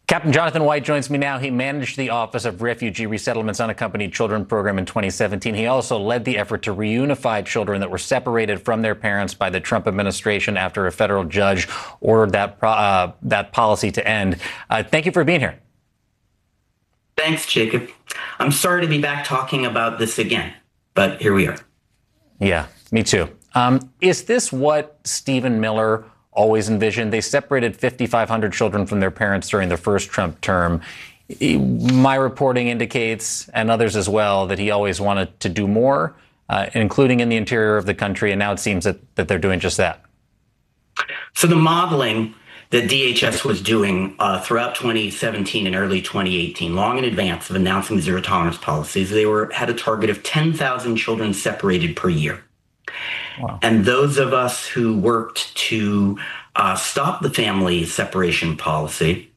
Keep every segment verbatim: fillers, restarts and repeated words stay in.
Captain Jonathan White joins me now. He managed the Office of Refugee Resettlement's Unaccompanied Children program in twenty seventeen. He also led the effort to reunify children that were separated from their parents by the Trump administration after a federal judge ordered that uh, that policy to end. Uh, thank you for being here. Thanks, Jacob. I'm sorry to be back talking about this again, but here we are. Yeah, me too. Um, is this what Stephen Miller always envisioned? They separated fifty-five hundred children from their parents during the first Trump term. My reporting indicates, and others as well, that he always wanted to do more, uh, including in the interior of the country. And now it seems that, that they're doing just that. So the modeling that D H S was doing uh, throughout twenty seventeen and early twenty eighteen, long in advance of announcing the zero tolerance policies, they were had a target of ten thousand children separated per year. Wow. And those of us who worked to uh, stop the family separation policy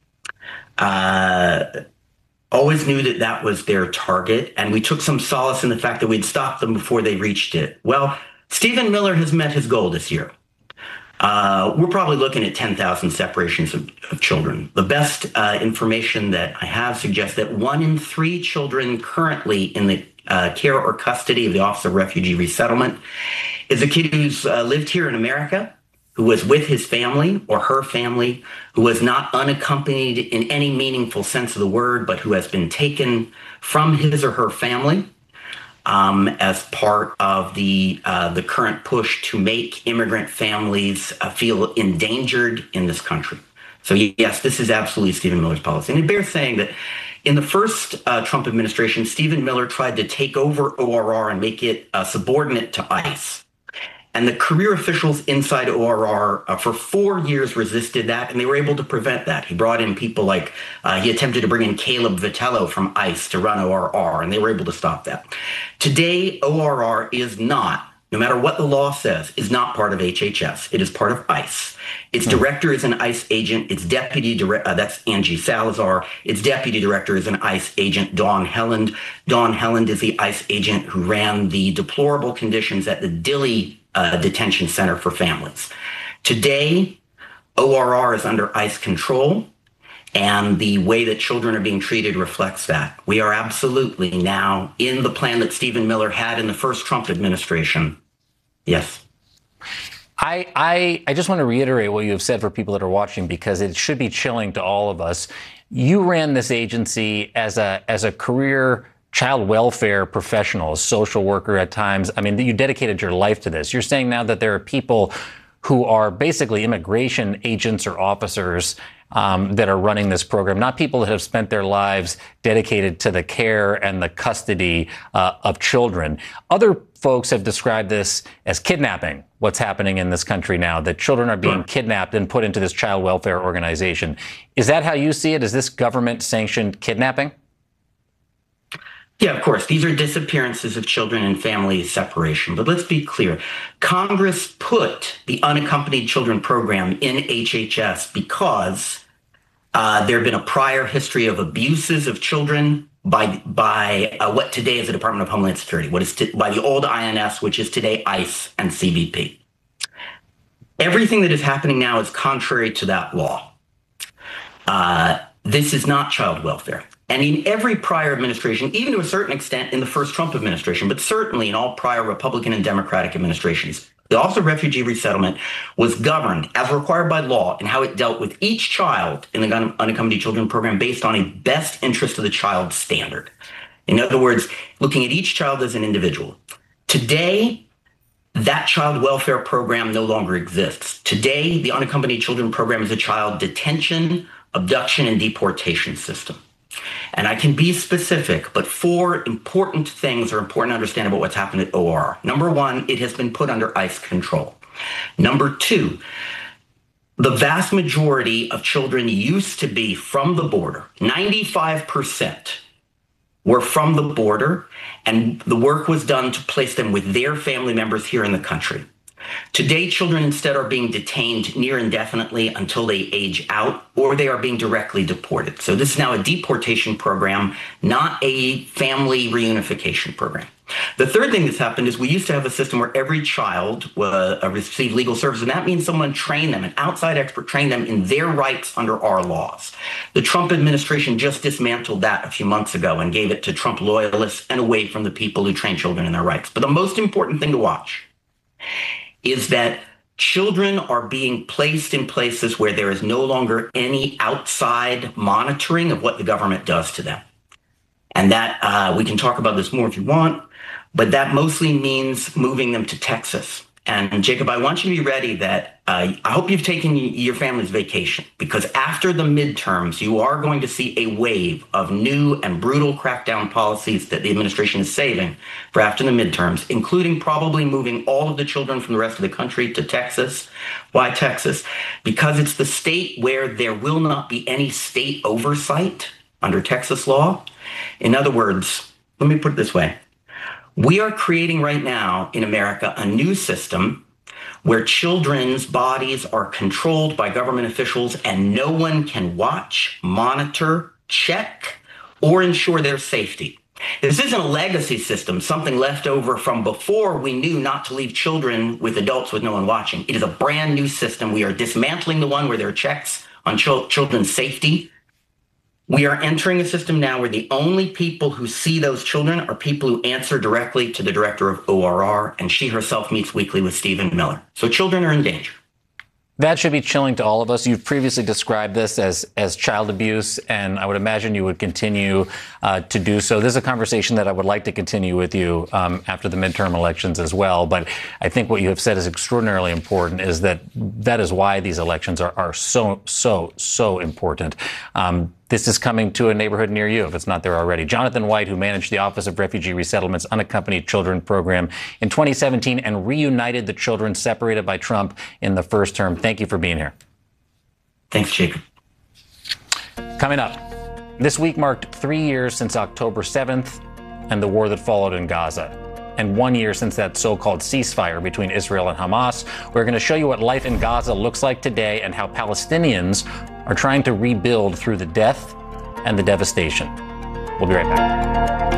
uh, always knew that that was their target, and we took some solace in the fact that we'd stopped them before they reached it. Well, Stephen Miller has met his goal this year. Uh, we're probably looking at ten thousand separations of, of children. The best uh, information that I have suggests that one in three children currently in the uh, care or custody of the Office of Refugee Resettlement is a kid who's uh, lived here in America, who was with his family or her family, who was not unaccompanied in any meaningful sense of the word, but who has been taken from his or her family um, as part of the uh, the current push to make immigrant families uh, feel endangered in this country. So yes, this is absolutely Stephen Miller's policy. And it bears saying that in the first uh, Trump administration, Stephen Miller tried to take over O R R and make it uh, subordinate to ICE. And the career officials inside O R R uh, for four years resisted that, and they were able to prevent that. He brought in people like, uh, he attempted to bring in Caleb Vitello from ICE to run O R R, and they were able to stop that. Today, O R R is not, no matter what the law says, is not part of H H S. It is part of ICE. Its director is an ICE agent. Its deputy director, uh, that's Angie Salazar. Its deputy director is an ICE agent, Dawn Helland. Dawn Helland is the ICE agent who ran the deplorable conditions at the Dilley uh, Detention Center for Families. Today, O R R is under ICE control, and the way that children are being treated reflects that. We are absolutely now in the plan that Stephen Miller had in the first Trump administration. Yes. I, I, I just want to reiterate what you have said for people that are watching, because it should be chilling to all of us. You ran this agency as a as a career child welfare professional, a social worker at times. I mean, you dedicated your life to this. You're saying now that there are people who are basically immigration agents or officers um, that are running this program, not people that have spent their lives dedicated to the care and the custody uh, of children. Other folks have described this as kidnapping, what's happening in this country now, that children are being kidnapped and put into this child welfare organization. Is that how you see it? Is this government-sanctioned kidnapping? Yeah, of course. These are disappearances of children and family separation. But let's be clear. Congress put the Unaccompanied Children program in H H S because uh, there had been a prior history of abuses of children by by uh, what today is the Department of Homeland Security, what is t- by the old I N S, which is today ICE and C B P. Everything that is happening now is contrary to that law. Uh, this is not child welfare. And in every prior administration, even to a certain extent in the first Trump administration, but certainly in all prior Republican and Democratic administrations, the Office of Refugee Resettlement was governed as required by law in how it dealt with each child in the Unaccompanied Children program based on a best interest of the child standard. In other words, looking at each child as an individual. Today, that child welfare program no longer exists. Today, the Unaccompanied Children program is a child detention, abduction, and deportation system. And I can be specific, but four important things are important to understand about what's happened at O R R. Number one, it has been put under ICE control. Number two, the vast majority of children used to be from the border. ninety-five percent were from the border, and the work was done to place them with their family members here in the country. Today, children instead are being detained near indefinitely until they age out, or they are being directly deported. So this is now a deportation program, not a family reunification program. The third thing that's happened is we used to have a system where every child uh, received legal service, and that means someone trained them, an outside expert trained them in their rights under our laws. The Trump administration just dismantled that a few months ago and gave it to Trump loyalists and away from the people who train children in their rights. But the most important thing to watch is that children are being placed in places where there is no longer any outside monitoring of what the government does to them. And that, uh, we can talk about this more if you want, but that mostly means moving them to Texas. And Jacob, I want you to be ready that uh, I hope you've taken your family's vacation, because after the midterms, you are going to see a wave of new and brutal crackdown policies that the administration is saving for after the midterms, including probably moving all of the children from the rest of the country to Texas. Why Texas? Because it's the state where there will not be any state oversight under Texas law. In other words, let me put it this way. We are creating right now in America a new system where children's bodies are controlled by government officials and no one can watch, monitor, check, or ensure their safety. This isn't a legacy system, something left over from before we knew not to leave children with adults with no one watching. It is a brand new system. We are dismantling the one where there are checks on ch- children's safety. We are entering a system now where the only people who see those children are people who answer directly to the director of O R R, and she herself meets weekly with Stephen Miller. So children are in danger. That should be chilling to all of us. You've previously described this as as child abuse, and I would imagine you would continue uh, to do so. This is a conversation that I would like to continue with you um, after the midterm elections as well. But I think what you have said is extraordinarily important, is that that is why these elections are, are so, so, so important. Um, This is coming to a neighborhood near you, if it's not there already. Jonathan White, who managed the Office of Refugee Resettlement's Unaccompanied Children program in twenty seventeen and reunited the children separated by Trump in the first term. Thank you for being here. Thanks, Jacob. Coming up, this week marked three years since October seventh and the war that followed in Gaza, and one year since that so-called ceasefire between Israel and Hamas. We're going to show you what life in Gaza looks like today and how Palestinians are trying to rebuild through the death and the devastation. We'll be right back.